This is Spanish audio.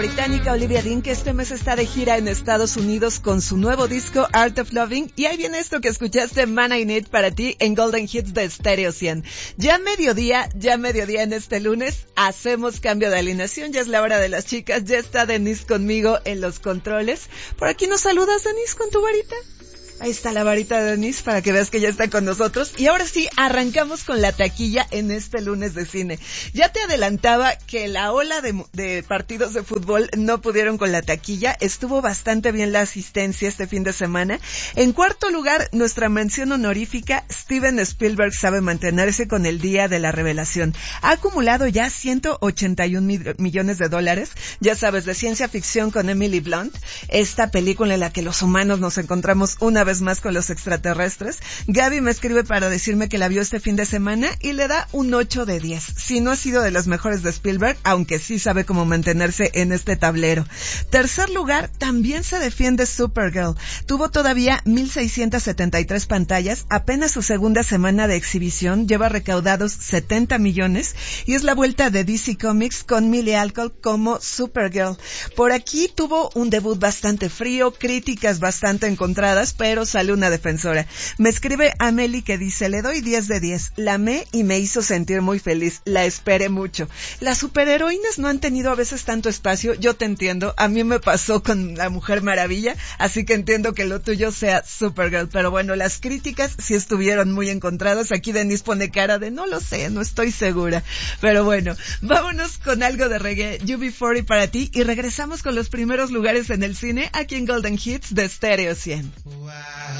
Británica Olivia Dean, que este mes está de gira en Estados Unidos con su nuevo disco Art of Loving, y ahí viene esto que escuchaste, Man I Need, para ti en Golden Hits de Stereo 100. Ya mediodía en este lunes, hacemos cambio de alineación, ya es la hora de las chicas, ya está Denise conmigo en los controles. Por aquí nos saludas, Denise, con tu varita. Ahí está la varita de Denise para que veas que ya está con nosotros. Y ahora sí, arrancamos con la taquilla en este lunes de cine. Ya te adelantaba que la ola de partidos de fútbol no pudieron con la taquilla. Estuvo bastante bien la asistencia este fin de semana. En cuarto lugar, nuestra mención honorífica, Steven Spielberg sabe mantenerse con El Día de la Revelación. Ha acumulado ya 181 millones de dólares. Ya sabes, de ciencia ficción con Emily Blunt. Esta película en la que los humanos nos encontramos una vez más con los extraterrestres. Gaby me escribe para decirme que la vio este fin de semana y le da un 8 de 10. Si no ha sido de las mejores de Spielberg, aunque sí sabe cómo mantenerse en este tablero. Tercer lugar, también se defiende Supergirl. Tuvo todavía 1,673 pantallas, apenas su segunda semana de exhibición, lleva recaudados 70 millones y es la vuelta de DC Comics con Millie Alcock como Supergirl. Por aquí tuvo un debut bastante frío, críticas bastante encontradas, pero sale una defensora. Me escribe Amelie que dice, le doy 10 de 10. La amé y me hizo sentir muy feliz. La esperé mucho. Las superheroínas no han tenido a veces tanto espacio. Yo te entiendo. A mí me pasó con La Mujer Maravilla, así que entiendo que lo tuyo sea Supergirl. Pero bueno, las críticas sí estuvieron muy encontradas. Aquí Denise pone cara de no lo sé, no estoy segura. Pero bueno, vámonos con algo de reggae. UB40 para ti y regresamos con los primeros lugares en el cine aquí en Golden Hits de Stereo 100. Wow.